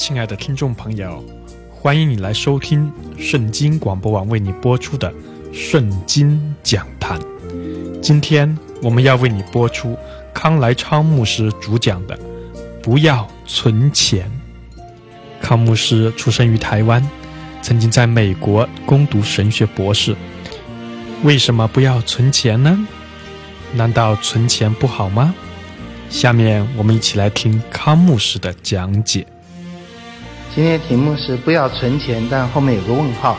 亲爱的听众朋友，欢迎你来收听圣经广播网为你播出的圣经讲坛。今天我们要为你播出康来昌牧师主讲的不要存钱。康牧师出生于台湾，曾经在美国攻读神学博士。为什么不要存钱呢？难道存钱不好吗？下面我们一起来听康牧师的讲解。 今天题目是不要存钱，但后面有个问号。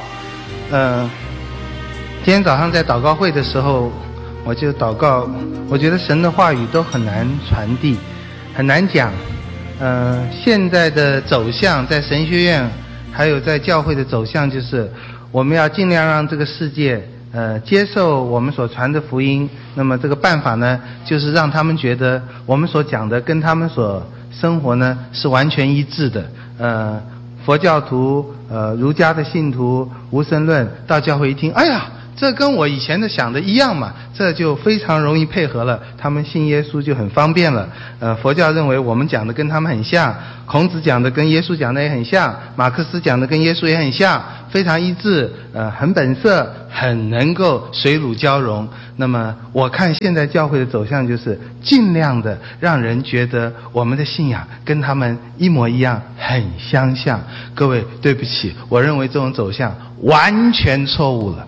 今天早上在祷告会的时候，我就祷告，我觉得神的话语都很难传递，很难讲。现在的走向，在神学院还有在教会的走向，就是我们要尽量让这个世界接受我们所传的福音。那么这个办法呢，就是让他们觉得我们所讲的跟他们所生活呢是完全一致的。佛教徒、儒家的信徒、无神论到教会一听，哎呀，这跟我以前的想的一样嘛，这就非常容易配合了，他们信耶稣就很方便了。佛教认为我们讲的跟他们很像，孔子讲的跟耶稣讲的也很像，马克思讲的跟耶稣也很像，非常一致，很本色，很能够水乳交融。那么我看现在教会的走向就是尽量的让人觉得我们的信仰跟他们一模一样，很相像。各位对不起，我认为这种走向完全错误了。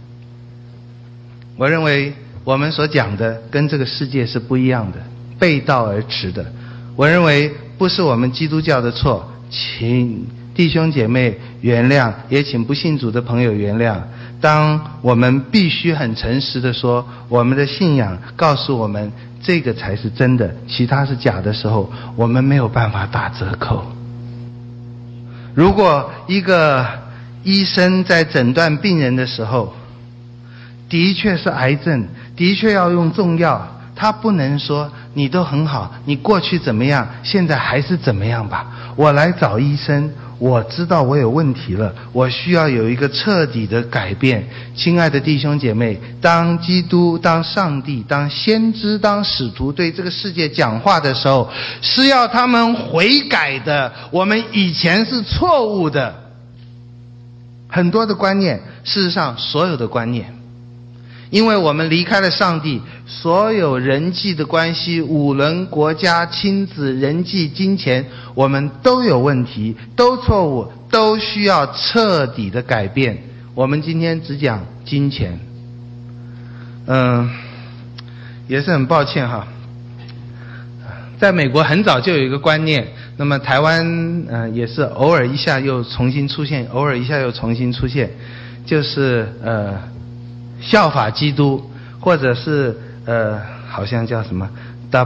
我认为我们所讲的跟这个世界是不一样的，背道而驰的。我认为不是我们基督教的错，请弟兄姐妹原谅，也请不信主的朋友原谅。当我们必须很诚实的说，我们的信仰告诉我们这个才是真的，其他是假的时候，我们没有办法打折扣。如果一个医生在诊断病人的时候，的确是癌症，的确要用重药，他不能说你都很好，你过去怎么样，现在还是怎么样吧。我来找医生，我知道我有问题了，我需要有一个彻底的改变。亲爱的弟兄姐妹，当基督、当上帝、当先知、当使徒对这个世界讲话的时候，是要他们悔改的。我们以前是错误的，很多的观念，事实上所有的观念，因为我们离开了上帝，所有人际的关系，五伦、国家、亲子、人际、金钱，我们都有问题，都错误，都需要彻底的改变。我们今天只讲金钱。也是很抱歉哈，在美国很早就有一个观念，那么台湾也是偶尔一下又重新出现，偶尔一下又重新出现，就是效法基督，或者是好像叫什么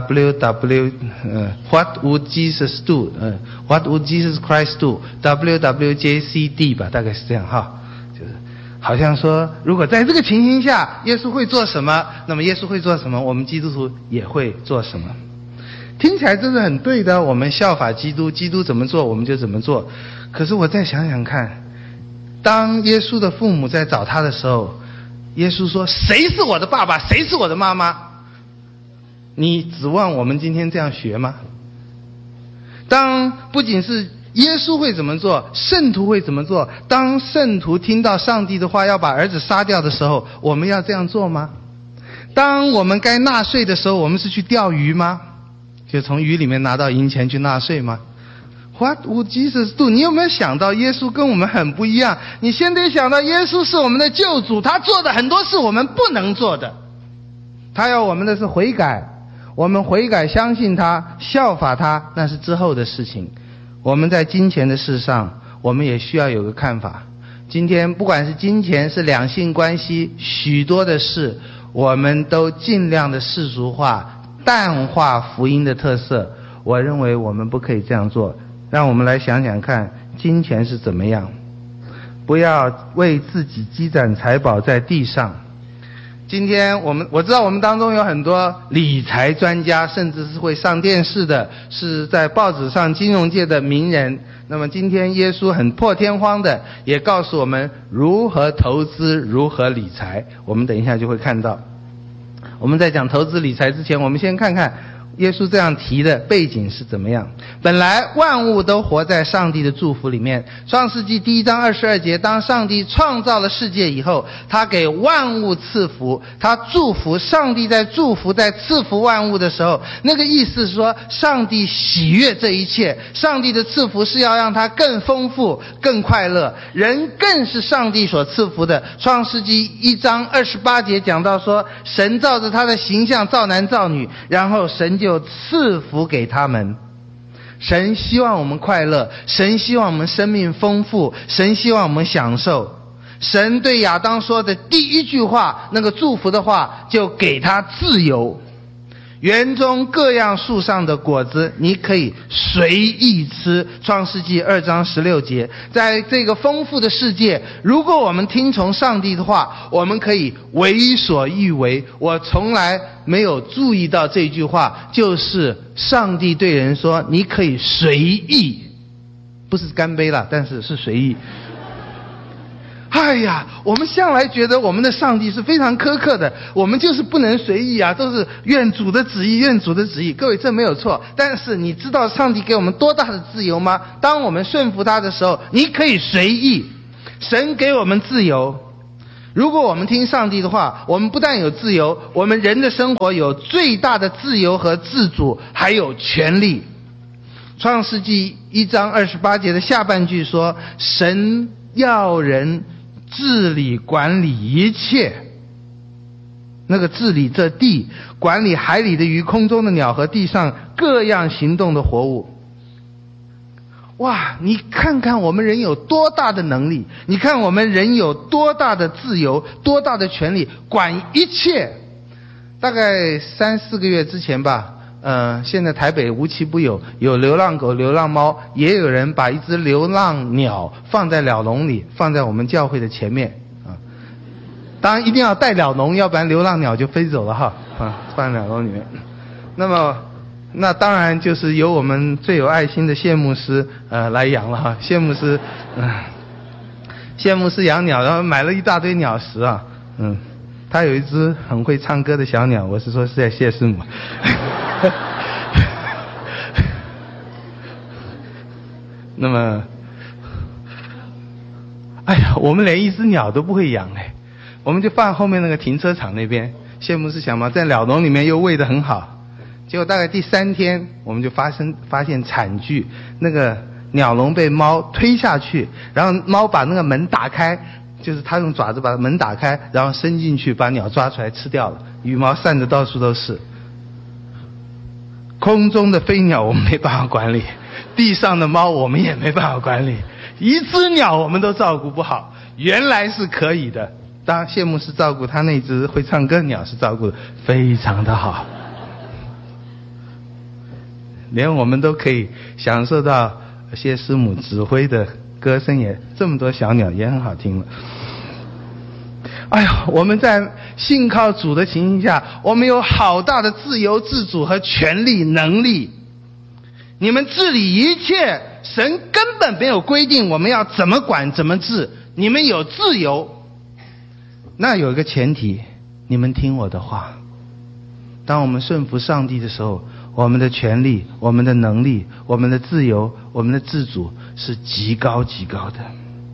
What would Jesus do? What would Jesus Christ do? WWJCD 吧，大概是这样哈，就是好像说如果在这个情形下耶稣会做什么，那么耶稣会做什么，我们基督徒也会做什么。听起来这是很对的，我们效法基督，基督怎么做我们就怎么做。可是我再想想看，当耶稣的父母在找他的时候，耶稣说谁是我的爸爸，谁是我的妈妈？你指望我们今天这样学吗？当不仅是耶稣会怎么做，圣徒会怎么做，当圣徒听到上帝的话要把儿子杀掉的时候，我们要这样做吗？当我们该纳税的时候，我们是去钓鱼吗？就从鱼里面拿到银钱去纳税吗？What would Jesus do? 你有没有想到耶稣跟我们很不一样？你先得想到耶稣是我们的救主，他做的很多事我们不能做的，他要我们的是悔改，我们悔改相信他，效法他，那是之后的事情。我们在金钱的事上，我们也需要有个看法。今天不管是金钱，是两性关系，许多的事我们都尽量的世俗化，淡化福音的特色。我认为我们不可以这样做。让我们来想想看，金钱是怎么样。不要为自己积攒财宝在地上。今天我知道我们当中有很多理财专家，甚至是会上电视的，是在报纸上金融界的名人。那么今天耶稣很破天荒的也告诉我们如何投资，如何理财。我们等一下就会看到。我们在讲投资理财之前，我们先看看耶稣这样提的背景是怎么样？本来万物都活在上帝的祝福里面。创世纪1章22节，当上帝创造了世界以后，他给万物赐福，他祝福，上帝在祝福在赐福万物的时候，那个意思是说上帝喜悦这一切，上帝的赐福是要让他更丰富更快乐，人更是上帝所赐福的。创世纪1章28节讲到说，神照着他的形象造男造女，然后神就赐福给他们。神希望我们快乐，神希望我们生命丰富，神希望我们享受。神对亚当说的第一句话，那个祝福的话，就给他自由。园中各样树上的果子你可以随意吃，创世纪2章16节。在这个丰富的世界，如果我们听从上帝的话，我们可以为所欲为。我从来没有注意到这句话，就是上帝对人说你可以随意，不是干杯了，但是是随意。哎呀，我们向来觉得我们的上帝是非常苛刻的，我们就是不能随意啊，都是愿主的旨意，愿主的旨意。各位，这没有错，但是你知道上帝给我们多大的自由吗？当我们顺服他的时候，你可以随意。神给我们自由，如果我们听上帝的话，我们不但有自由，我们人的生活有最大的自由和自主，还有权利。创世纪1章28节的下半句说，神要人治理管理一切，那个治理这地，管理海里的鱼，空中的鸟和地上各样行动的活物。哇，你看看我们人有多大的能力，你看我们人有多大的自由，多大的权利，管一切。大概3-4个月之前吧，现在台北无奇不有，有流浪狗、流浪猫，也有人把一只流浪鸟放在鸟笼里，放在我们教会的前面啊。当然一定要带鸟笼，要不然流浪鸟就飞走了哈啊，放在鸟笼里面。那当然就是由我们最有爱心的谢牧师来养了哈。谢牧师养鸟，然后买了一大堆鸟食啊，他有一只很会唱歌的小鸟，我是说是在谢师母。那么，哎呀，我们连一只鸟都不会养哎，我们就放后面那个停车场那边。谢牧师想嘛，在鸟笼里面又喂得很好，结果大概第3天，我们就发现惨剧，那个鸟笼被猫推下去，然后猫把那个门打开，就是它用爪子把门打开，然后伸进去把鸟抓出来吃掉了，羽毛散得到处都是。空中的飞鸟我们没办法管理，地上的猫我们也没办法管理，一只鸟我们都照顾不好。原来是可以的，当然谢牧师照顾他那只会唱歌的鸟是照顾的非常的好，连我们都可以享受到谢师母指挥的歌声，也这么多小鸟也很好听了。哎呀，我们在信靠主的情形下，我们有好大的自由自主和权利能力。你们治理一切，神根本没有规定我们要怎么管怎么治，你们有自由。那有一个前提，你们听我的话。当我们顺服上帝的时候，我们的权利、我们的能力、我们的自由、我们的自主是极高极高的。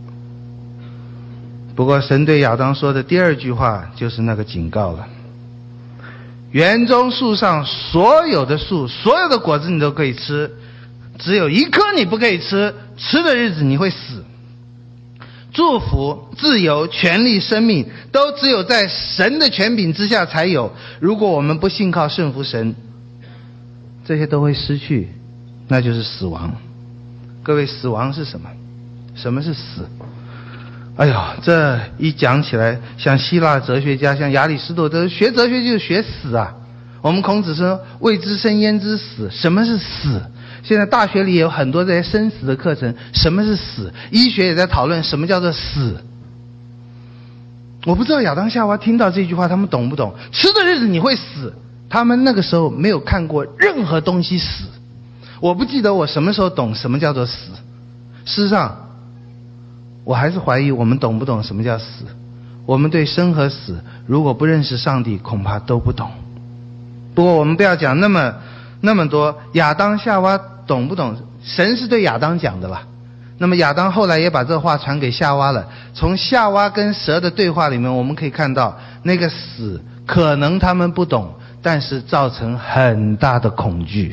不过神对亚当说的第2句话就是那个警告了，园中树上所有的树，所有的果子你都可以吃，只有一颗你不可以吃，吃的日子你会死。祝福、自由、权利、生命都只有在神的权柄之下才有，如果我们不信靠顺服神，这些都会失去，那就是死亡。各位，死亡是什么？什么是死？哎呦，这一讲起来，像希腊哲学家，像亚里士多德，学哲学就是学死啊。我们孔子说未知生焉知死，什么是死？现在大学里也有很多这些生死的课程，什么是死？医学也在讨论什么叫做死。我不知道亚当夏娃听到这句话他们懂不懂，吃的日子你会死，他们那个时候没有看过任何东西死。我不记得我什么时候懂什么叫做死。事实上我还是怀疑我们懂不懂什么叫死。我们对生和死如果不认识上帝，恐怕都不懂。不过我们不要讲那么那么多，亚当夏娃懂不懂？神是对亚当讲的吧？那么亚当后来也把这话传给夏娃了。从夏娃跟蛇的对话里面，我们可以看到那个死可能他们不懂，但是造成很大的恐惧。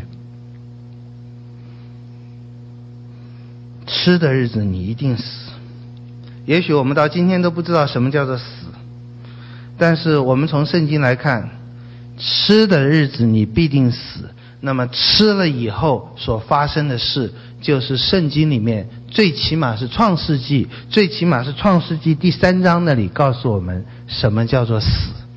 吃的日子你一定死。也许我们到今天都不知道什么叫做死，但是我们从圣经来看，吃的日子你必定死。那么吃了以后所发生的事，就是圣经里面最起码是创世纪第3章那里告诉我们什么叫做死。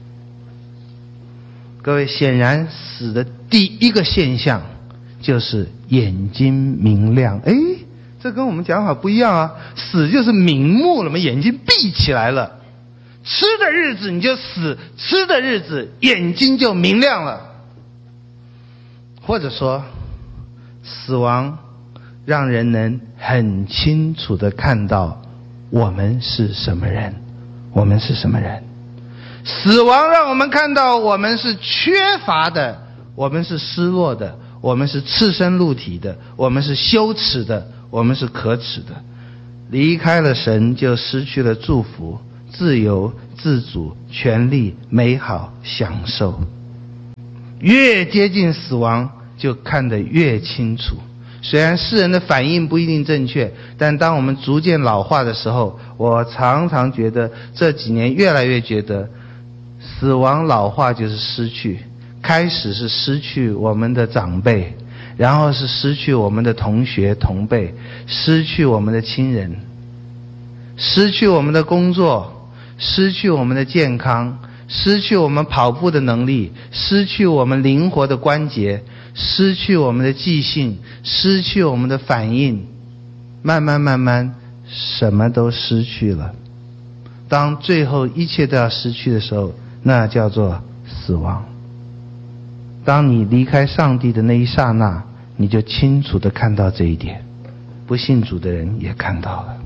各位，显然死的第一个现象就是眼睛明亮。这跟我们讲法不一样啊！死就是明目了嘛，眼睛闭起来了。吃的日子你就死，吃的日子眼睛就明亮了。或者说，死亡让人能很清楚地看到我们是什么人，我们是什么人。死亡让我们看到我们是缺乏的，我们是失落的，我们是赤身露体的，我们是羞耻的，我们是可耻的。离开了神，就失去了祝福、自由、自主、权利、美好、享受。越接近死亡，就看得越清楚。虽然世人的反应不一定正确，但当我们逐渐老化的时候，我常常觉得这几年越来越觉得，死亡老化就是失去。开始是失去我们的长辈，然后是失去我们的同学同辈，失去我们的亲人，失去我们的工作，失去我们的健康，失去我们跑步的能力，失去我们灵活的关节，失去我们的记性，失去我们的反应，慢慢什么都失去了。当最后一切都要失去的时候，那叫做死亡。当你离开上帝的那一刹那，你就清楚地看到这一点，不信主的人也看到了。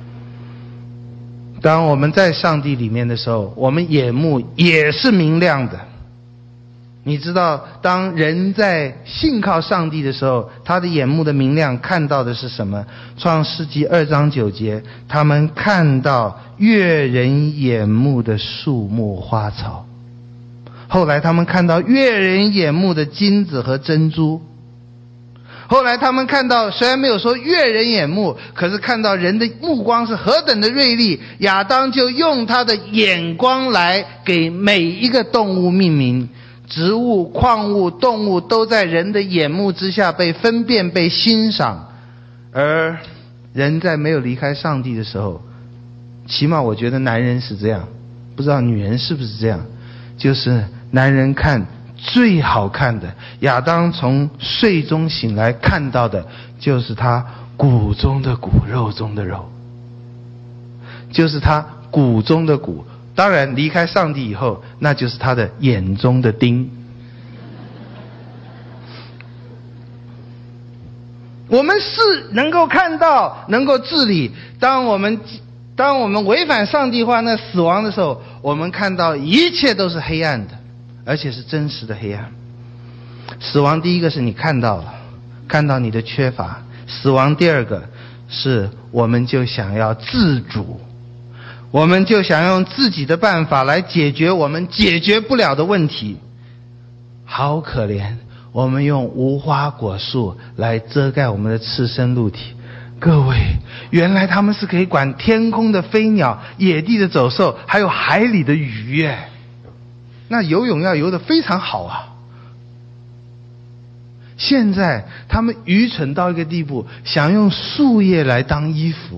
当我们在上帝里面的时候，我们眼目也是明亮的。你知道，当人在信靠上帝的时候，他的眼目的明亮看到的是什么？创世纪2章9节，他们看到悦人眼目的树木花草。后来他们看到悦人眼目的金子和珍珠。后来他们看到，虽然没有说悦人眼目，可是看到人的目光是何等的锐利，亚当就用他的眼光来给每一个动物命名。植物、矿物、动物都在人的眼目之下被分辨、被欣赏。而人在没有离开上帝的时候，起码我觉得男人是这样，不知道女人是不是这样，就是男人看最好看的，亚当从睡中醒来看到的就是他骨中的骨，肉中的肉，就是他骨中的骨。当然离开上帝以后，那就是他的眼中的钉。我们是能够看到，能够治理。当我们违反上帝化那死亡的时候，我们看到一切都是黑暗的，而且是真实的黑暗。死亡第一个是你看到了，看到你的缺乏。死亡第二个是我们就想要自主，我们就想用自己的办法来解决我们解决不了的问题。好可怜，我们用无花果树来遮盖我们的赤身露体。各位，原来他们是可以管天空的飞鸟、野地的走兽，还有海里的鱼耶。那游泳要游得非常好啊。现在他们愚蠢到一个地步，想用树叶来当衣服。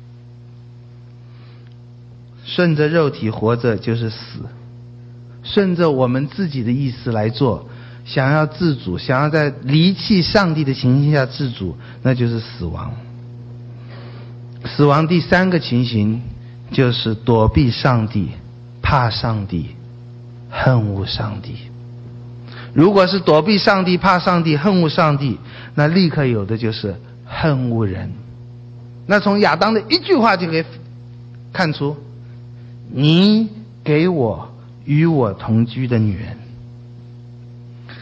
顺着肉体活着就是死，顺着我们自己的意思来做，想要自主，想要在离弃上帝的情形下自主，那就是死亡。死亡第三个情形就是躲避上帝，怕上帝，恨恶上帝。如果是躲避上帝、怕上帝、恨恶上帝，那立刻有的就是恨恶人。那从亚当的一句话就可以看出，你给我与我同居的女人。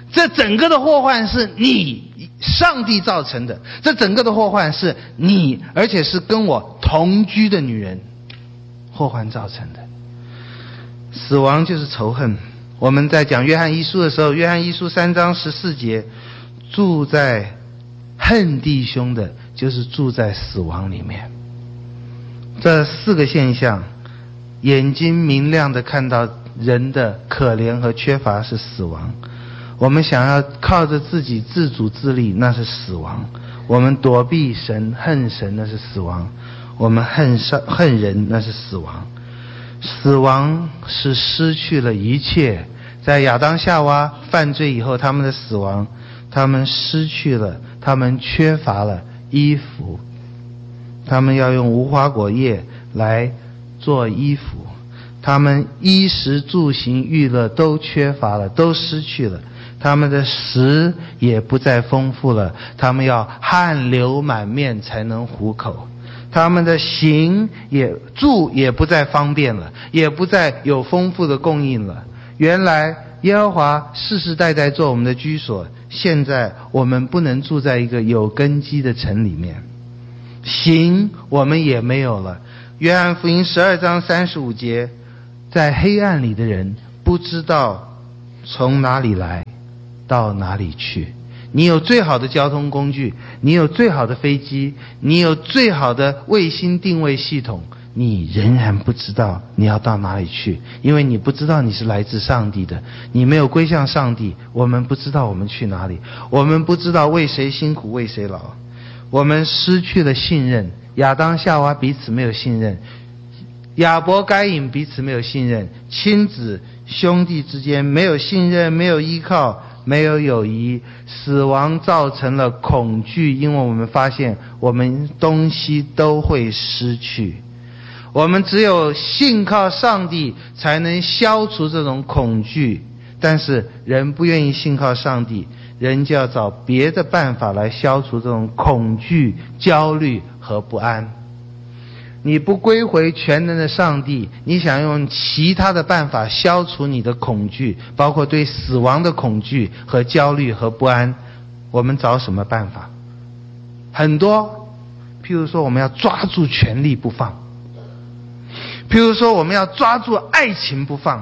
这整个的祸患是你上帝造成的，这整个的祸患是你，而且是跟我同居的女人祸患造成的。死亡就是仇恨。我们在讲约翰一书的时候，约翰一书3章14节，住在恨弟兄的就是住在死亡里面。这4个现象，眼睛明亮的看到人的可怜和缺乏是死亡，我们想要靠着自己自主自立，那是死亡；我们躲避神恨神，那是死亡；我们恨人，那是死亡。死亡是失去了一切。在亚当夏娃犯罪以后，他们的死亡，他们失去了，他们缺乏了衣服，他们要用无花果叶来做衣服，他们衣食住行娱乐都缺乏了，都失去了，他们的食也不再丰富了，他们要汗流满面才能糊口，他们的住也不再方便了，也不再有丰富的供应了。原来耶和华世世代代做我们的居所，现在我们不能住在一个有根基的城里面，行我们也没有了。约翰福音12章35节，在黑暗里的人不知道从哪里来到哪里去。你有最好的交通工具，你有最好的飞机，你有最好的卫星定位系统，你仍然不知道你要到哪里去，因为你不知道你是来自上帝的，你没有归向上帝。我们不知道我们去哪里，我们不知道为谁辛苦为谁劳，我们失去了信任。亚当夏娃彼此没有信任，亚伯该隐彼此没有信任，亲子兄弟之间没有信任，没有依靠，没有友谊。死亡造成了恐惧，因为我们发现我们东西都会失去，我们只有信靠上帝才能消除这种恐惧。但是人不愿意信靠上帝，人就要找别的办法来消除这种恐惧、焦虑和不安。你不归回全能的上帝，你想用其他的办法消除你的恐惧，包括对死亡的恐惧和焦虑和不安，我们找什么办法？很多，譬如说我们要抓住权力不放，譬如说我们要抓住爱情不放。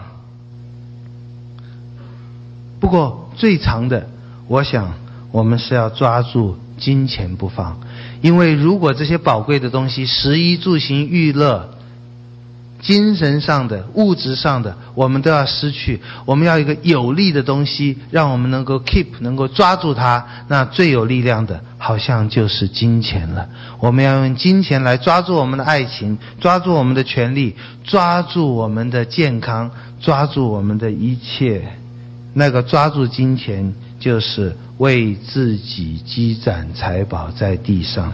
不过最长的，我想我们是要抓住金钱不放。因为如果这些宝贵的东西，食衣住行娱乐，精神上的物质上的，我们都要失去，我们要一个有力的东西让我们能够 keep， 能够抓住它。那最有力量的好像就是金钱了。我们要用金钱来抓住我们的爱情，抓住我们的权利，抓住我们的健康，抓住我们的一切。那个抓住金钱就是为自己积攒财宝在地上。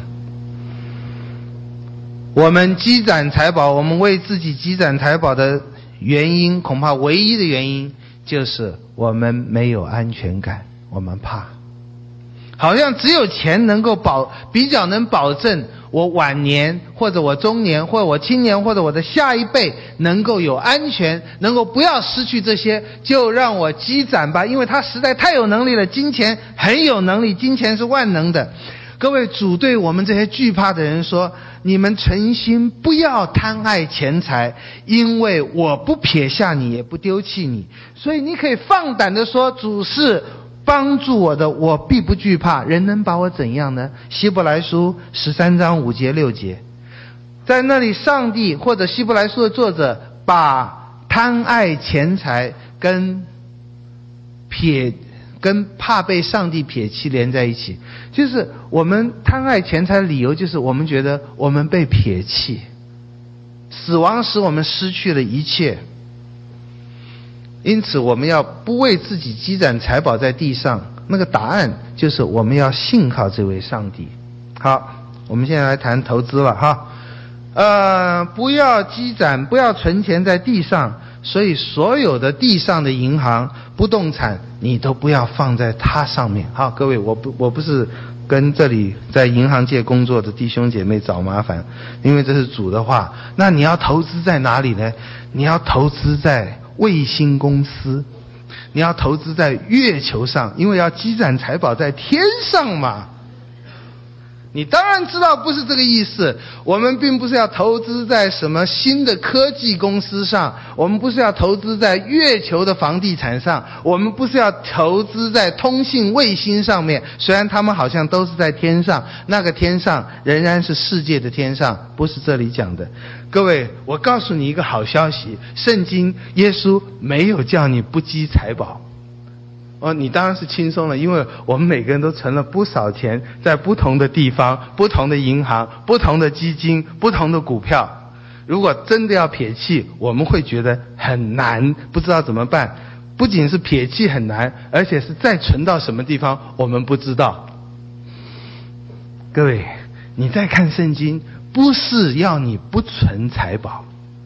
我们积攒财宝，我们为自己积攒财宝的原因，恐怕唯一的原因就是我们没有安全感，我们怕。好像只有钱能够比较能保证我晚年或者我中年或者我青年或者我的下一辈能够有安全，能够不要失去这些，就让我积攒吧，因为他实在太有能力了，金钱很有能力，金钱是万能的。各位，主对我们这些惧怕的人说，你们诚心不要贪爱钱财，因为我不撇下你，也不丢弃你。所以你可以放胆地说，主是帮助我的，我必不惧怕，人能把我怎样呢？希伯来书13章5节6节，在那里上帝或者希伯来书的作者把贪爱钱财跟怕被上帝撇弃连在一起。就是我们贪爱钱财的理由，就是我们觉得我们被撇弃，死亡使我们失去了一切。因此我们要不为自己积攒财宝在地上，那个答案就是我们要信靠这位上帝。好，我们现在来谈投资了哈。不要积攒，不要存钱在地上，所以所有的地上的银行不动产你都不要放在它上面。好，各位，我不是跟这里在银行界工作的弟兄姐妹找麻烦，因为这是主的话。那你要投资在哪里呢？你要投资在卫星公司， 你要投资在月球上，因为要积攒财宝在天上嘛。你当然知道不是这个意思，我们并不是要投资在什么新的科技公司上，我们不是要投资在月球的房地产上，我们不是要投资在通信卫星上面，虽然他们好像都是在天上，那个天上仍然是世界的天上，不是这里讲的。各位，我告诉你一个好消息，圣经耶稣没有叫你不积财宝。你当然是轻松了，因为我们每个人都存了不少钱在不同的地方、不同的银行、不同的基金、不同的股票。如果真的要撇弃，我们会觉得很难，不知道怎么办。不仅是撇弃很难，而且是再存到什么地方我们不知道。各位，你再看圣经，不是要你不存财宝，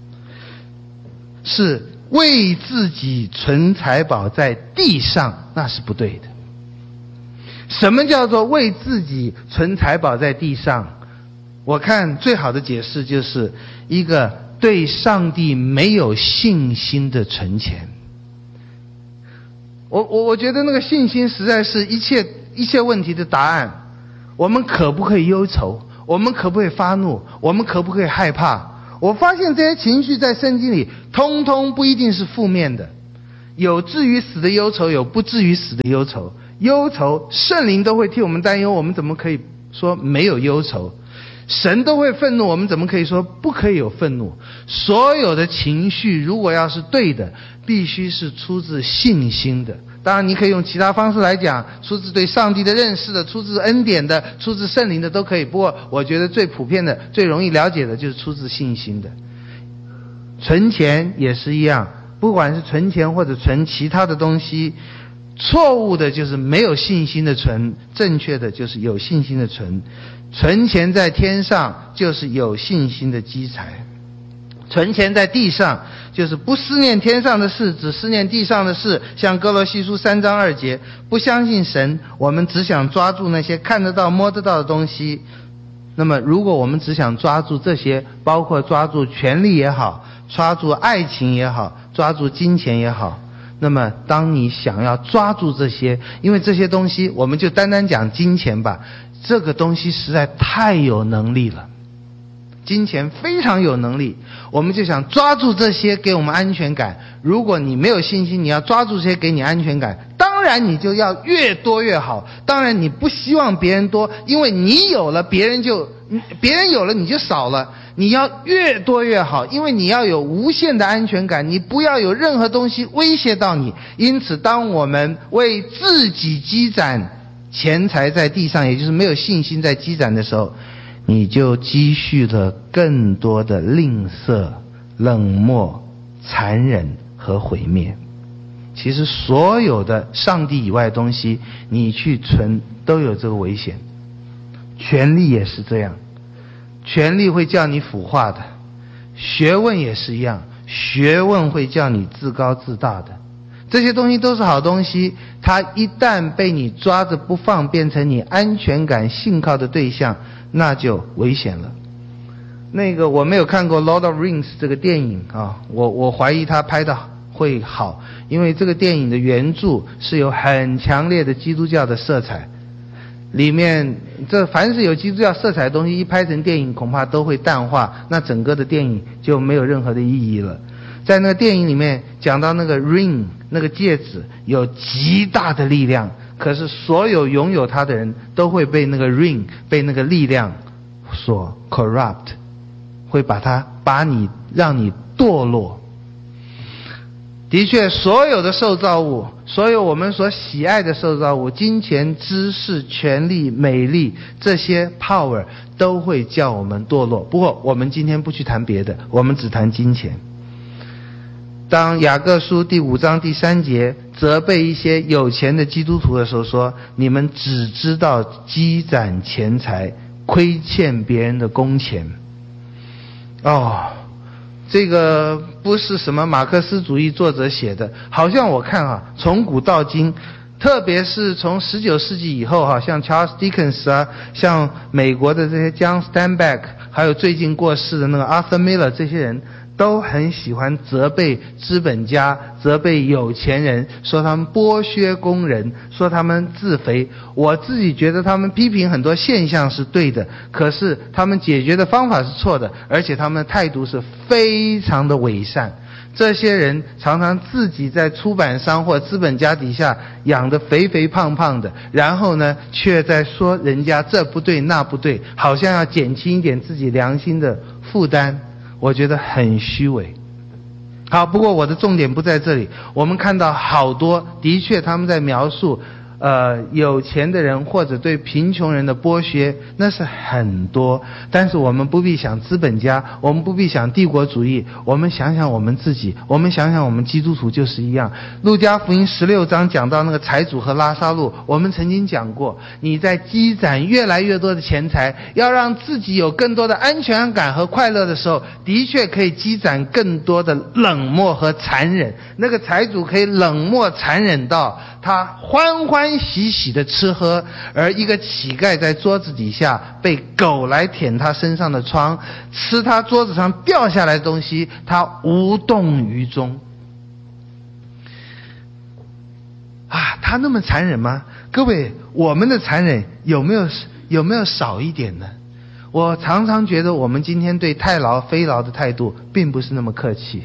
是为自己存财宝在地上，那是不对的。什么叫做为自己存财宝在地上？我看最好的解释就是一个对上帝没有信心的存钱。我觉得那个信心实在是一切问题的答案。我们可不可以忧愁？我们可不可以发怒？我们可不可以害怕？我发现这些情绪在圣经里通通不一定是负面的，有至于死的忧愁，有不至于死的忧愁。忧愁圣灵都会替我们担忧，我们怎么可以说没有忧愁？神都会愤怒，我们怎么可以说不可以有愤怒？所有的情绪如果要是对的，必须是出自信心的。当然你可以用其他方式来讲，出自对上帝的认识的，出自恩典的，出自圣灵的都可以。不过我觉得最普遍的、最容易了解的就是出自信心的。存钱也是一样，不管是存钱或者存其他的东西，错误的就是没有信心的存，正确的就是有信心的存。存钱在天上就是有信心的积财，存钱在地上就是不思念天上的事，只思念地上的事。像哥罗西书3章2节，不相信神，我们只想抓住那些看得到摸得到的东西。那么如果我们只想抓住这些，包括抓住权力也好，抓住爱情也好，抓住金钱也好，那么当你想要抓住这些，因为这些东西，我们就单单讲金钱吧，这个东西实在太有能力了，金钱非常有能力，我们就想抓住这些给我们安全感。如果你没有信心，你要抓住这些给你安全感，当然你就要越多越好。当然你不希望别人多，因为你有了别人有了你就少了。你要越多越好，因为你要有无限的安全感，你不要有任何东西威胁到你。因此当我们为自己积攒钱财在地上，也就是没有信心在积攒的时候，你就积蓄了更多的吝啬、冷漠、残忍和毁灭。其实所有的上帝以外的东西你去存都有这个危险。权力也是这样，权力会叫你腐化的，学问也是一样，学问会叫你自高自大的。这些东西都是好东西，它一旦被你抓着不放，变成你安全感信靠的对象，那就危险了。我没有看过《Lord of Rings》这个电影啊，我怀疑他拍的会好，因为这个电影的原著是有很强烈的基督教的色彩，里面凡是有基督教色彩的东西一拍成电影恐怕都会淡化，那整个的电影就没有任何的意义了。在那个电影里面讲到那个 ring 那个戒指有极大的力量，可是所有拥有它的人都会被那个 ring 被那个力量所 corrupt， 会让你堕落。的确所有的受造物，所有我们所喜爱的受造物，金钱、知识、权力、美丽，这些 power 都会叫我们堕落。不过我们今天不去谈别的，我们只谈金钱。当雅各书第5章第3节责备一些有钱的基督徒的时候说，你们只知道积攒钱财，亏欠别人的工钱。这个不是什么马克思主义作者写的，好像我看从古到今，特别是从19世纪以后像 Charles Dickens 像美国的这些 John Steinbeck， 还有最近过世的那个 Arthur Miller， 这些人都很喜欢责备资本家，责备有钱人，说他们剥削工人，说他们自肥。我自己觉得他们批评很多现象是对的，可是他们解决的方法是错的，而且他们的态度是非常的伪善。这些人常常自己在出版商或资本家底下养得肥肥胖胖的，然后呢却在说人家这不对那不对，好像要减轻一点自己良心的负担，我觉得很虚伪。好，不过我的重点不在这里。我们看到好多的确他们在描述有钱的人或者对贫穷人的剥削，那是很多。但是我们不必想资本家，我们不必想帝国主义，我们想想我们自己，我们想想我们基督徒就是一样。路加福音16章讲到那个财主和拉撒路，我们曾经讲过，你在积攒越来越多的钱财，要让自己有更多的安全感和快乐的时候，的确可以积攒更多的冷漠和残忍。那个财主可以冷漠残忍到他欢欢喜喜的吃喝，而一个乞丐在桌子底下被狗来舔他身上的疮，吃他桌子上掉下来的东西，他无动于衷。他那么残忍吗？各位，我们的残忍有没有少一点呢？我常常觉得我们今天对太劳非劳的态度并不是那么客气。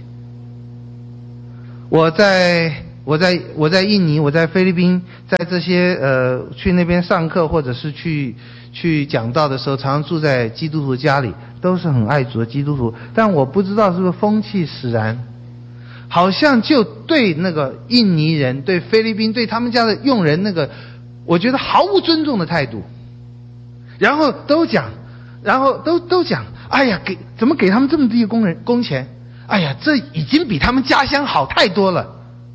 我在印尼，我在菲律宾，在这些去那边上课或者是去讲道的时候，常常住在基督徒家里，都是很爱主的基督徒。但我不知道是不是风气使然，好像就对那个印尼人、对菲律宾、对他们家的佣人那个，我觉得毫无尊重的态度。然后都讲，哎呀，怎么给他们这么低的工钱？哎呀，这已经比他们家乡好太多了。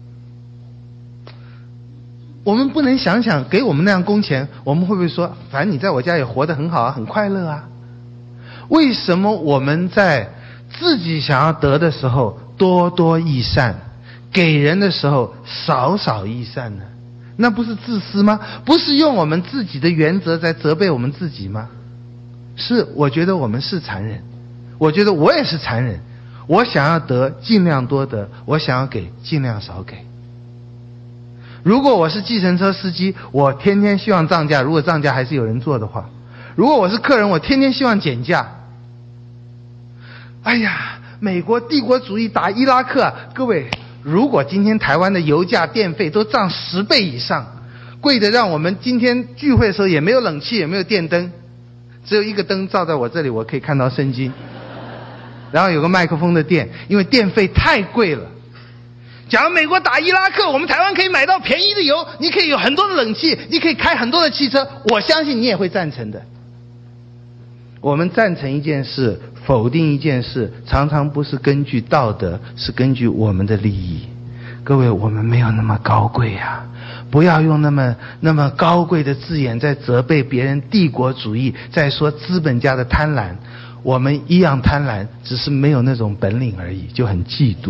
我们不能想想给我们那样工钱，我们会不会说，反正你在我家也活得很好啊，很快乐啊？为什么我们在自己想要得的时候多多益善，给人的时候少少益善呢？那不是自私吗？不是用我们自己的原则在责备我们自己吗？是，我觉得我们是残忍，我觉得我也是残忍。我想要得尽量多得，我想要给尽量少给。如果我是计程车司机，我天天希望涨价，如果涨价还是有人做的话。如果我是客人，我天天希望减价。哎呀，美国帝国主义打伊拉克啊，各位，如果今天台湾的油价电费都涨10倍以上，贵的让我们今天聚会的时候也没有冷气，也没有电灯，只有一个灯照在我这里，我可以看到圣经，然后有个麦克风的电，因为电费太贵了。假如美国打伊拉克，我们台湾可以买到便宜的油，你可以有很多的冷气，你可以开很多的汽车，我相信你也会赞成的。我们赞成一件事，否定一件事，常常不是根据道德，是根据我们的利益。各位，我们没有那么高贵啊，不要用那么高贵的字眼在责备别人帝国主义，在说资本家的贪婪。我们一样贪婪，只是没有那种本领而已，就很嫉妒。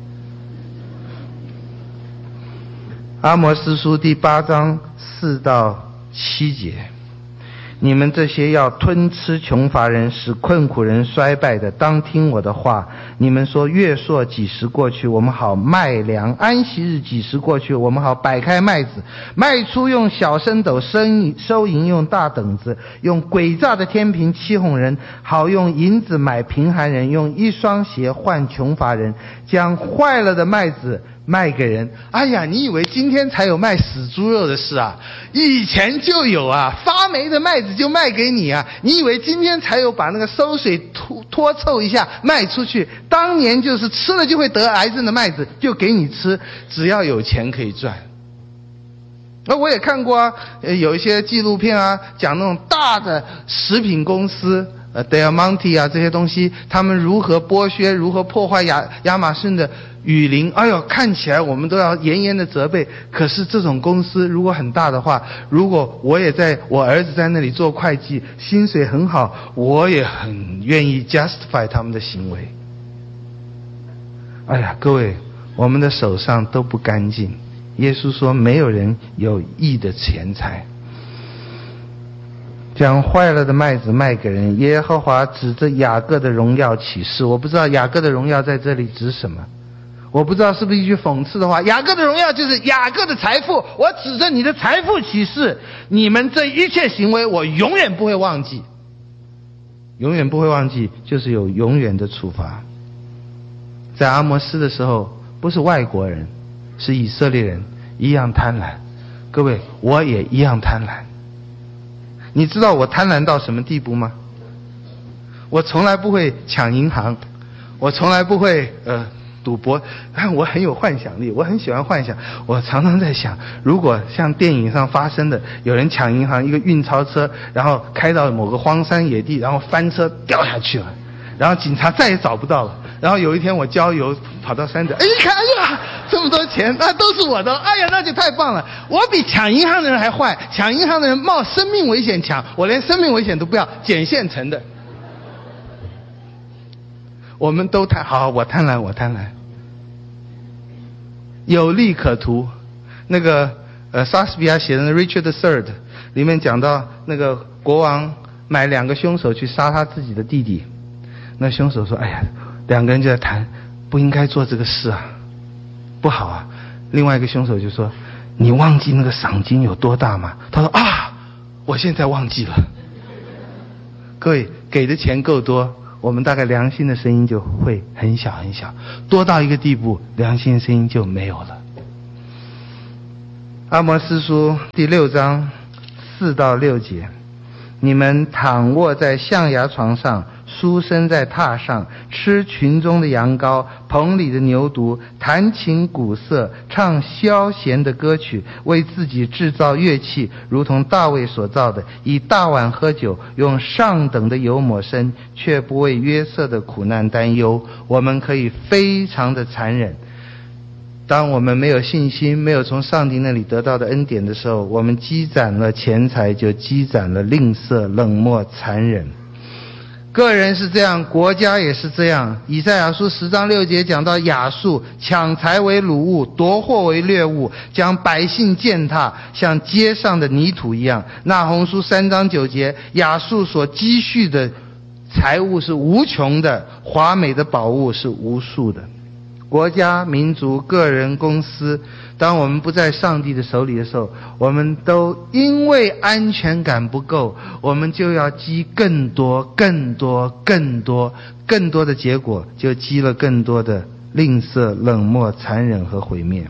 阿摩司书第8章4到7节，你们这些要吞吃穷乏人，使困苦人衰败的，当听我的话。你们说月朔几时过去，我们好卖粮；安息日几时过去，我们好摆开麦子，卖出用小升斗，收银用大等子，用诡诈的天平欺哄人，好用银子买贫寒人，用一双鞋换穷乏人，将坏了的麦子卖给人。哎呀，你以为今天才有卖死猪肉的事啊？以前就有啊，发霉的麦子就卖给你啊。你以为今天才有把那个馊水拖臭一下卖出去？当年就是吃了就会得癌症的麦子就给你吃，只要有钱可以赚。那我也看过啊，有一些纪录片啊，讲那种大的食品公司Del Monte 啊，这些东西他们如何剥削，如何破坏亚马逊的雨林。哎呦，看起来我们都要严严的责备。可是这种公司如果很大的话，如果我儿子在那里做会计，薪水很好，我也很愿意 justify 他们的行为。哎呀，各位，我们的手上都不干净。耶稣说没有人有义的钱财。 将坏了的麦子卖给人。耶和华指着雅各的荣耀起誓，我不知道雅各的荣耀在这里指什么，我不知道是不是一句讽刺的话。雅各的荣耀就是雅各的财富，我指着你的财富起誓，你们这一切行为我永远不会忘记，永远不会忘记，就是有永远的处罚。在阿摩斯的时候，不是外国人，是以色列人一样贪婪。各位，我也一样贪婪。你知道我贪婪到什么地步吗？我从来不会抢银行，我从来不会赌博，但我很有幻想力，我很喜欢幻想。我常常在想，如果像电影上发生的，有人抢银行，一个运钞车，然后开到某个荒山野地，然后翻车掉下去了，然后警察再也找不到了。然后有一天我郊游跑到山顶，一看，哎呀，这么多钱，那都是我的，哎呀，那就太棒了。我比抢银行的人还坏，抢银行的人冒生命危险抢，我连生命危险都不要，捡现成的。我们都好，我贪婪，我贪婪，有利可图。那个莎士比亚写的《Richard III》里面讲到，那个国王买2个凶手去杀他自己的弟弟，那凶手说：“哎呀，2个人就在谈，不应该做这个事啊，不好啊。”另外一个凶手就说：“你忘记那个赏金有多大吗？”他说：“啊，我现在忘记了。”各位，给的钱够多，我们大概良心的声音就会很小很小，多到一个地步，良心的声音就没有了。阿摩司书第6章4到6节，你们躺卧在象牙床上，书生在榻上，吃群中的羊羔，棚里的牛犊，弹琴鼓瑟，唱消闲的歌曲，为自己制造乐器，如同大卫所造的，以大碗喝酒，用上等的油抹身，却不为约瑟的苦难担忧。我们可以非常的残忍。当我们没有信心，没有从上帝那里得到的恩典的时候，我们积攒了钱财，就积攒了吝啬、冷漠、残忍。个人是这样，国家也是这样。以赛亚书10章6节讲到亚述抢财为掳物，夺货为掠物，将百姓践踏，像街上的泥土一样。那鸿书3章9节，亚述所积蓄的财物是无穷的，华美的宝物是无数的。国家、民族、个人、公司，当我们不在上帝的手里的时候，我们都因为安全感不够，我们就要积更多、更多、更多、更多的结果，就积了更多的吝啬、冷漠、残忍和毁灭。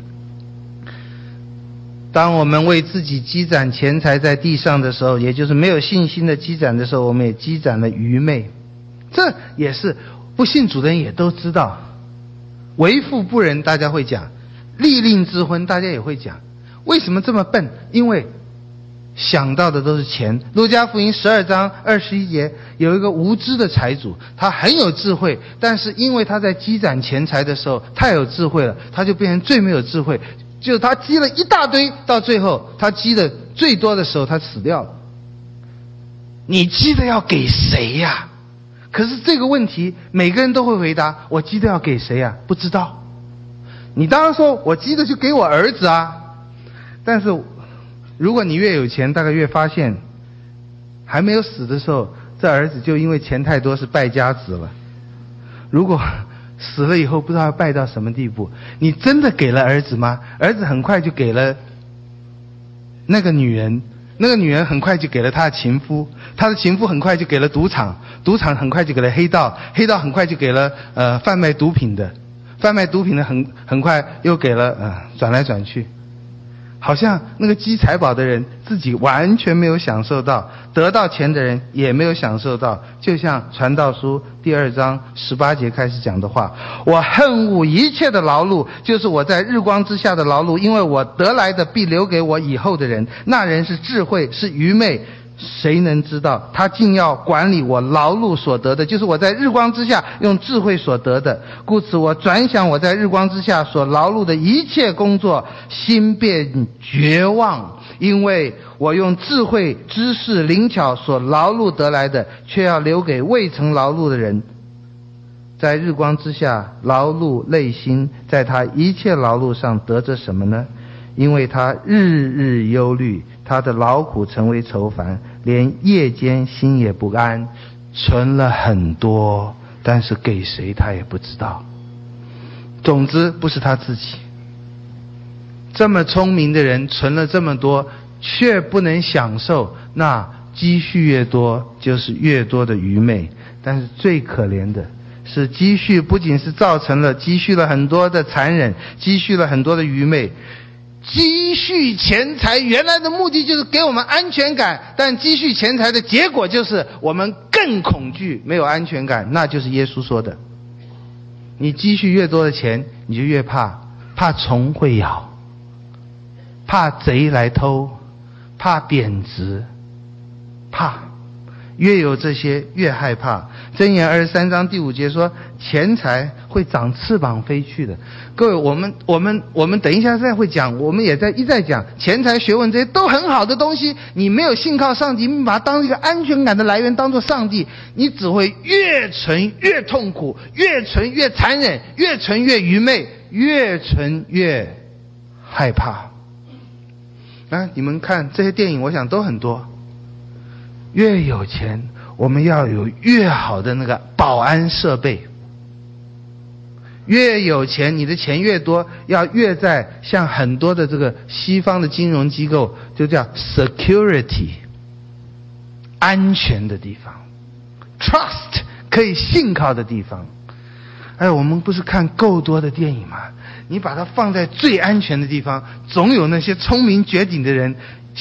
当我们为自己积攒钱财在地上的时候，也就是没有信心的积攒的时候，我们也积攒了愚昧。这也是不信主的人也都知道。为富不仁，大家会讲；利令智昏，大家也会讲。为什么这么笨？因为想到的都是钱。路加福音12章21节，有一个无知的财主，他很有智慧，但是因为他在积攒钱财的时候太有智慧了，他就变成最没有智慧。就他积了一大堆，到最后他积的最多的时候，他死掉了。你积的要给谁呀？可是这个问题每个人都会回答，我积的要给谁啊？不知道。你当然说我积的就给我儿子啊，但是如果你越有钱，大概越发现还没有死的时候，这儿子就因为钱太多是败家子了。如果死了以后不知道要败到什么地步，你真的给了儿子吗？儿子很快就给了那个女人，那个女人很快就给了他的情夫，他的情夫很快就给了赌场，赌场很快就给了黑道，黑道很快就给了贩卖毒品的，贩卖毒品的很快又给了转来转去。好像那个积财宝的人自己完全没有享受到，得到钱的人也没有享受到。就像传道书第2章18节开始讲的话，我恨恶一切的劳碌，就是我在日光之下的劳碌，因为我得来的必留给我以后的人，那人是智慧，是愚昧，谁能知道？他竟要管理我劳碌所得的，就是我在日光之下用智慧所得的。故此我转想我在日光之下所劳碌的一切工作，心便绝望，因为我用智慧、知识、灵巧所劳碌得来的，却要留给未曾劳碌的人。在日光之下劳碌累心，在他一切劳碌上得着什么呢？因为他日日忧虑，他的劳苦成为愁烦， 连夜间心也不安，存了很多，但是给谁他也不知道。总之不是他自己。这么聪明的人存了这么多，却不能享受，那积蓄越多就是越多的愚昧。但是最可怜的是，积蓄不仅是造成了积蓄了很多的残忍，积蓄了很多的愚昧。积蓄钱财原来的目的就是给我们安全感，但积蓄钱财的结果就是我们更恐惧，没有安全感。那就是耶稣说的，你积蓄越多的钱，你就越怕虫会咬，怕贼来偷，怕贬值，越有这些越害怕。箴言23章第5节说，钱财会长翅膀飞去的。各位，我们等一下再会讲，我们也一再讲，钱财学问这些都很好的东西，你没有信靠上帝，你把它当一个安全感的来源，当作上帝，你只会越存越痛苦，越存越残忍，越存越愚昧，越存越害怕。你们看这些电影，我想都很多。越有钱，我们要有越好的那个保安设备。越有钱，你的钱越多，要越在像很多的这个西方的金融机构，就叫 security， 安全的地方， trust 可以信靠的地方。我们不是看够多的电影吗？你把它放在最安全的地方，总有那些聪明绝顶的人